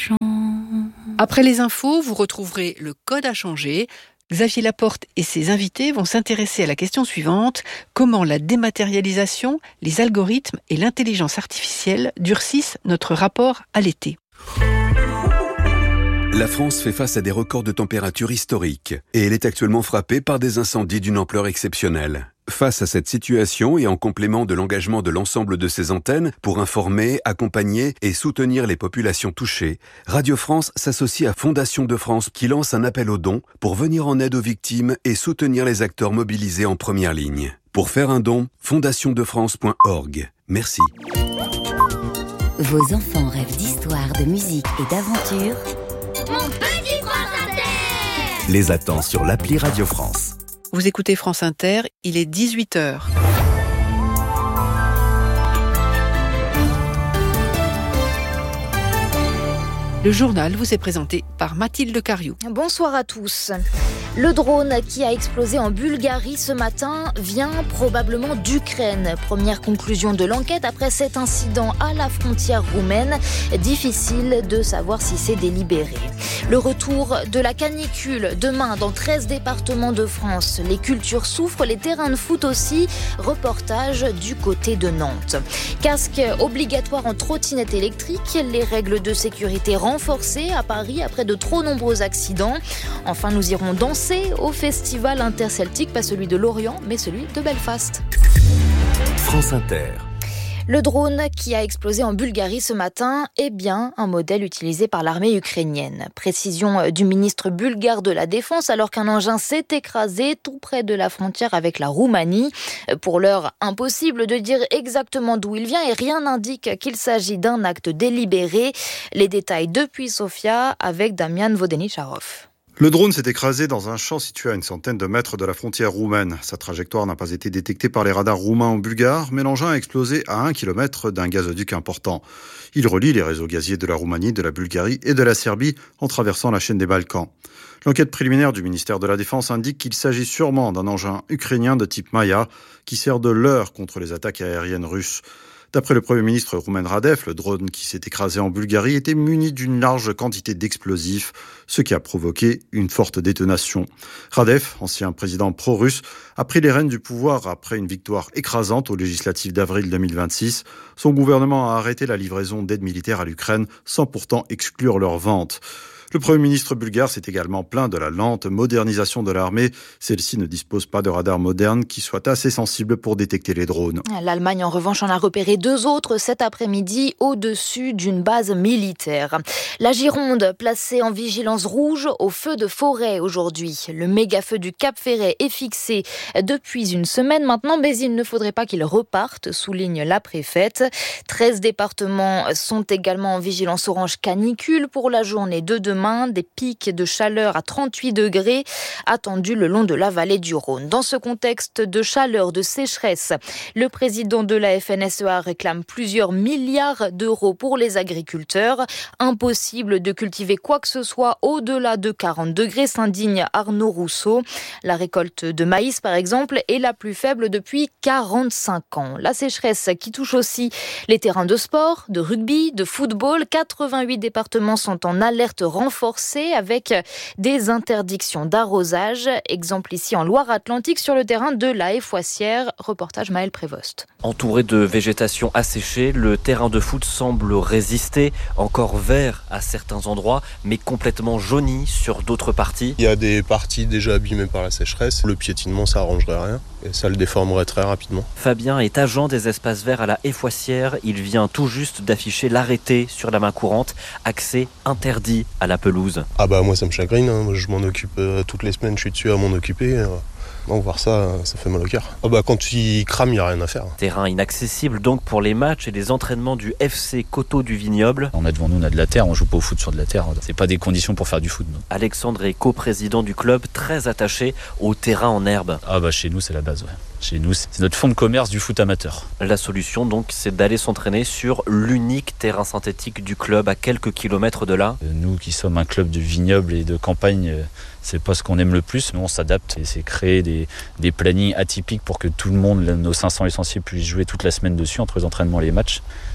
l'argent. Après les infos, vous retrouverez le code à changer. Xavier Laporte et ses invités vont s'intéresser à la question suivante: comment la dématérialisation, les algorithmes et l'intelligence artificielle durcissent notre rapport à l'été? La France fait face à des records de température historiques et elle est actuellement frappée par des incendies d'une ampleur exceptionnelle. Face à cette situation et en complément de l'engagement de l'ensemble de ses antennes pour informer, accompagner et soutenir les populations touchées, Radio France s'associe à Fondation de France qui lance un appel aux dons pour venir en aide aux victimes et soutenir les acteurs mobilisés en première ligne. Pour faire un don, fondationdefrance.org. Merci. Vos enfants rêvent d'histoire, de musique et d'aventure. Mon petit France Inter! Les attend sur l'appli Radio France. Vous écoutez France Inter, il est 18h. Le journal vous est présenté par Mathilde Cariou. Bonsoir à tous. Le drone qui a explosé en Bulgarie ce matin vient probablement d'Ukraine. Première conclusion de l'enquête après cet incident à la frontière roumaine. Difficile de savoir si c'est délibéré. Le retour de la canicule demain dans 13 départements de France. Les cultures souffrent, les terrains de foot aussi. Reportage du côté de Nantes. Casque obligatoire en trottinette électrique. Les règles de sécurité renforcées à Paris après de trop nombreux accidents. Enfin, nous irons danser au festival interceltique, pas celui de Lorient, mais celui de Belfast. France Inter. Le drone qui a explosé en Bulgarie ce matin est bien un modèle utilisé par l'armée ukrainienne. Précision du ministre bulgare de la Défense alors qu'un engin s'est écrasé tout près de la frontière avec la Roumanie. Pour l'heure, impossible de dire exactement d'où il vient et rien n'indique qu'il s'agit d'un acte délibéré. Les détails depuis Sofia avec Damian Vodenicharov. Le drone s'est écrasé dans un champ situé à une centaine de mètres de la frontière roumaine. Sa trajectoire n'a pas été détectée par les radars roumains ou bulgares, mais l'engin a explosé à 1 km d'un gazoduc important. Il relie les réseaux gaziers de la Roumanie, de la Bulgarie et de la Serbie en traversant la chaîne des Balkans. L'enquête préliminaire du ministère de la Défense indique qu'il s'agit sûrement d'un engin ukrainien de type Maya qui sert de leurre contre les attaques aériennes russes. D'après le Premier ministre Roumen Radev, le drone qui s'est écrasé en Bulgarie était muni d'une large quantité d'explosifs, ce qui a provoqué une forte détonation. Radev, ancien président pro-russe, a pris les rênes du pouvoir après une victoire écrasante aux législatives d'avril 2026. Son gouvernement a arrêté la livraison d'aide militaire à l'Ukraine sans pourtant exclure leur vente. Le Premier ministre bulgare s'est également plaint de la lente modernisation de l'armée. Celle-ci ne dispose pas de radars modernes qui soient assez sensibles pour détecter les drones. L'Allemagne, en revanche, en a repéré 2 autres cet après-midi au-dessus d'une base militaire. La Gironde, placée en vigilance rouge au feu de forêt aujourd'hui. Le méga-feu du Cap Ferret est fixé depuis une semaine maintenant, mais il ne faudrait pas qu'il reparte, souligne la préfète. 13 départements sont également en vigilance orange canicule pour la journée de demain. Des pics de chaleur à 38 degrés attendus le long de la vallée du Rhône. Dans ce contexte de chaleur, de sécheresse, le président de la FNSEA réclame plusieurs milliards d'euros pour les agriculteurs. Impossible de cultiver quoi que ce soit au-delà de 40 degrés, s'indigne Arnaud Rousseau. La récolte de maïs, par exemple, est la plus faible depuis 45 ans. La sécheresse qui touche aussi les terrains de sport, de rugby, de football. 88 départements sont en alerte renforcée avec des interdictions d'arrosage. Exemple ici en Loire-Atlantique sur le terrain de la Effoissière. Reportage Maël Prévost. Entouré de végétation asséchée, le terrain de foot semble résister, encore vert à certains endroits, mais complètement jauni sur d'autres parties. Il y a des parties déjà abîmées par la sécheresse. Le piétinement, ça arrangerait rien et ça le déformerait très rapidement. Fabien est agent des espaces verts à la Effoissière. Il vient tout juste d'afficher l'arrêté sur la main courante, accès interdit à la pelouse. Ah bah moi ça me chagrine, hein. Je m'en occupe toutes les semaines, je suis dessus à m'en occuper. Donc voir ça fait mal au cœur. Ah bah quand il crame, il n'y a rien à faire. Terrain inaccessible donc pour les matchs et les entraînements du FC Coteau du Vignoble. On a devant nous, on a de la terre, on joue pas au foot sur de la terre. C'est pas des conditions pour faire du foot. Non. Alexandre est coprésident du club, très attaché au terrain en herbe. Ah bah chez nous c'est la base, ouais. Chez nous, c'est notre fonds de commerce du foot amateur. La solution, donc, c'est d'aller s'entraîner sur l'unique terrain synthétique du club à quelques kilomètres de là. Nous qui sommes un club de vignoble et de campagne, c'est pas ce qu'on aime le plus. Nous, on s'adapte et c'est créer des plannings atypiques pour que tout le monde, nos 500 licenciés, puissent jouer toute la semaine dessus entre les entraînements et les matchs.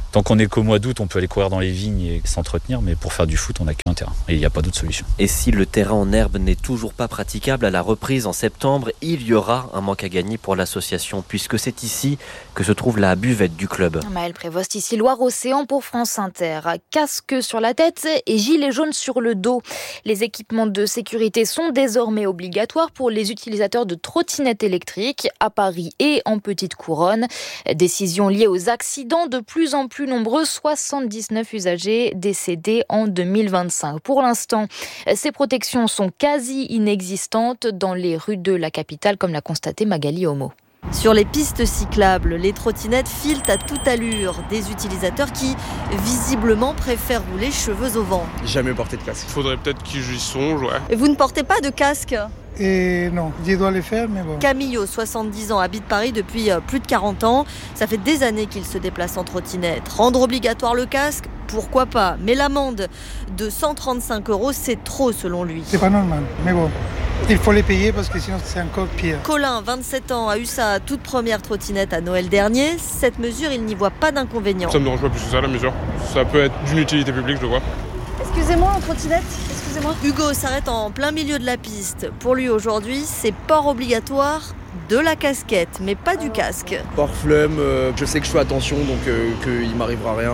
Tant qu'on est qu'au mois d'août, on peut aller courir dans les vignes et s'entretenir, mais pour faire du foot, on n'a qu'un terrain. Et il n'y a pas d'autre solution. Et si le terrain en herbe n'est toujours pas praticable à la reprise en septembre, il y aura un manque à gagner pour l'association, puisque c'est ici que se trouve la buvette du club. Maëlle Prévost, ici Loire-Océan pour France Inter. Casque sur la tête et gilet jaune sur le dos. Les équipements de sécurité sont désormais obligatoires pour les utilisateurs de trottinettes électriques à Paris et en Petite Couronne. Décision liée aux accidents de plus en plus nombreux, 79 usagers décédés en 2025. Pour l'instant, ces protections sont quasi inexistantes dans les rues de la capitale, comme l'a constaté Magali Homo. Sur les pistes cyclables, les trottinettes filent à toute allure. Des utilisateurs qui, visiblement, préfèrent rouler cheveux au vent. Jamais porté de casque. Il faudrait peut-être qu'ils y songent, ouais. Et vous ne portez pas de casque ? Non, je dois le faire, mais bon. Camillo, 70 ans, habite Paris depuis plus de 40 ans. Ça fait des années qu'il se déplace en trottinette. Rendre obligatoire le casque ? Pourquoi pas ? Mais l'amende de 135 €, c'est trop selon lui. C'est pas normal, mais bon. Il faut les payer parce que sinon c'est encore pire. Colin, 27 ans, a eu sa toute première trottinette à Noël dernier. Cette mesure, il n'y voit pas d'inconvénient. Ça me dérange pas plus que ça, la mesure. Ça peut être d'une utilité publique, je le vois. Excusez-moi, en trottinette, excusez-moi. Hugo s'arrête en plein milieu de la piste. Pour lui, aujourd'hui, c'est port obligatoire de la casquette, mais pas du casque. Par flemme, je sais que je fais attention, donc qu'il m'arrivera rien.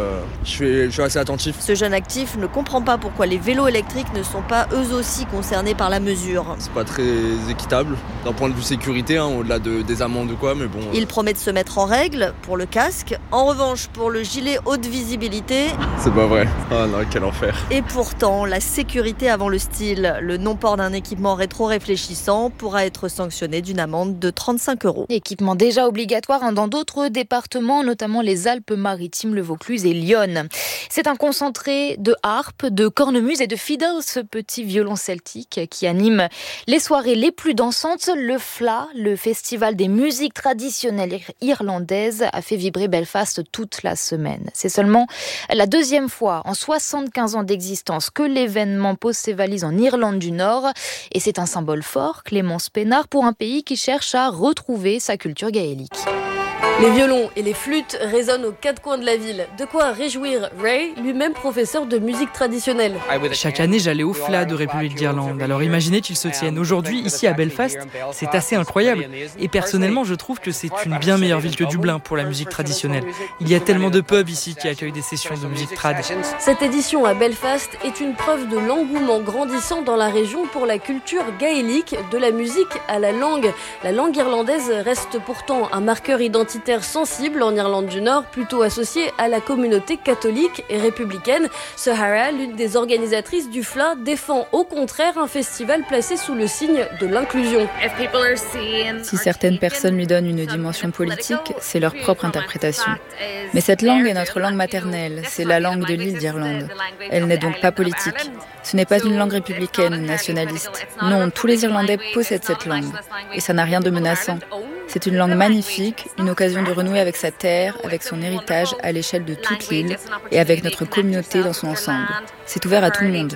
Je suis assez attentif. Ce jeune actif ne comprend pas pourquoi les vélos électriques ne sont pas eux aussi concernés par la mesure. C'est pas très équitable d'un point de vue sécurité, au-delà des amendes ou quoi, mais bon. Il promet de se mettre en règle pour le casque. En revanche, pour le gilet haute visibilité... C'est pas vrai. Ah non, quel enfer. Et pourtant, la sécurité avant le style. Le non-port d'un équipement rétro-réfléchissant pourra être sanctionné d'une amende de 35 €. Équipement déjà obligatoire dans d'autres départements, notamment les Alpes-Maritimes, le Vaucluse et Lyon. C'est un concentré de harpe, de cornemuse et de fiddle, ce petit violon celtique qui anime les soirées les plus dansantes. Le FLA, le festival des musiques traditionnelles irlandaises, a fait vibrer Belfast toute la semaine. C'est seulement la deuxième fois en 75 ans d'existence que l'événement pose ses valises en Irlande du Nord. Et c'est un symbole fort, Clémence Pénard, pour un pays qui cherche à retrouver sa culture gaélique. Les violons et les flûtes résonnent aux quatre coins de la ville. De quoi réjouir Ray, lui-même professeur de musique traditionnelle. Chaque année, j'allais au FLA de République d'Irlande. Alors imaginez qu'ils se tiennent aujourd'hui ici à Belfast. C'est assez incroyable. Et personnellement, je trouve que c'est une bien meilleure ville que Dublin pour la musique traditionnelle. Il y a tellement de pubs ici qui accueillent des sessions de musique trad. Cette édition à Belfast est une preuve de l'engouement grandissant dans la région pour la culture gaélique, de la musique à la langue. La langue irlandaise reste pourtant un marqueur identitaire sensible en Irlande du Nord, plutôt associé à la communauté catholique et républicaine. Sahara, l'une des organisatrices du FLA, défend au contraire un festival placé sous le signe de l'inclusion. Si certaines personnes lui donnent une dimension politique, c'est leur propre interprétation. Mais cette langue est notre langue maternelle, c'est la langue de l'île d'Irlande. Elle n'est donc pas politique. Ce n'est pas une langue républicaine ou nationaliste. Non, tous les Irlandais possèdent cette langue. Et ça n'a rien de menaçant. C'est une langue magnifique, une occasion de renouer avec sa terre, avec son héritage à l'échelle de toute l'île et avec notre communauté dans son ensemble. C'est ouvert à tout le monde.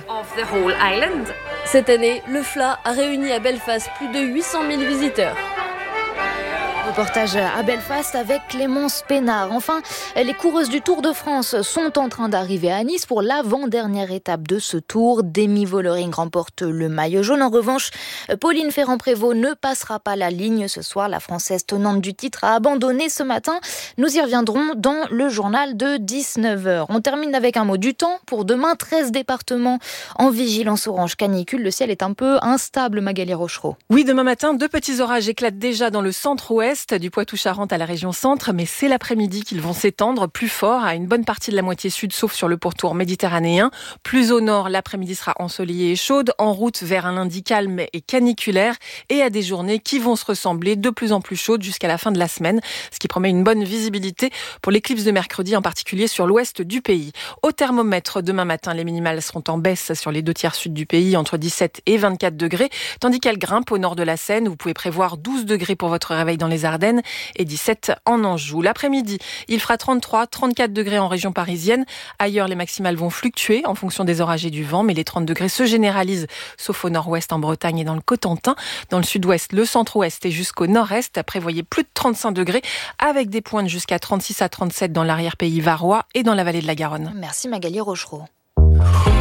Cette année, le FLA a réuni à Belfast plus de 800 000 visiteurs. Reportage à Belfast avec Clémence Pénard. Enfin, les coureuses du Tour de France sont en train d'arriver à Nice pour l'avant-dernière étape de ce tour. Demi Vollering remporte le maillot jaune. En revanche, Pauline Ferrand-Prévot ne passera pas la ligne ce soir. La Française tenante du titre a abandonné ce matin. Nous y reviendrons dans le journal de 19h. On termine avec un mot du temps. Pour demain, 13 départements en vigilance orange canicule. Le ciel est un peu instable, Magali Rochereau. Oui, demain matin, 2 petits orages éclatent déjà dans le centre-ouest du Poitou-Charentes à la région centre, mais c'est l'après-midi qu'ils vont s'étendre plus fort à une bonne partie de la moitié sud, sauf sur le pourtour méditerranéen. Plus au nord, l'après-midi sera ensoleillée et chaude, en route vers un lundi calme et caniculaire, et à des journées qui vont se ressembler de plus en plus chaudes jusqu'à la fin de la semaine, ce qui promet une bonne visibilité pour l'éclipse de mercredi, en particulier sur l'ouest du pays. Au thermomètre, demain matin, les minimales seront en baisse sur les 2 tiers sud du pays, entre 17 et 24 degrés, tandis qu'elles grimpent au nord de la Seine. Vous pouvez prévoir 12 degrés pour votre réveil dans les Ardennes et 17 en Anjou. L'après-midi, il fera 33-34 degrés en région parisienne. Ailleurs, les maximales vont fluctuer en fonction des orages et du vent, mais les 30 degrés se généralisent, sauf au nord-ouest en Bretagne et dans le Cotentin. Dans le sud-ouest, le centre-ouest et jusqu'au nord-est, prévoyez plus de 35 degrés avec des pointes jusqu'à 36 à 37 dans l'arrière-pays varois et dans la vallée de la Garonne. Merci Magali Rochereau.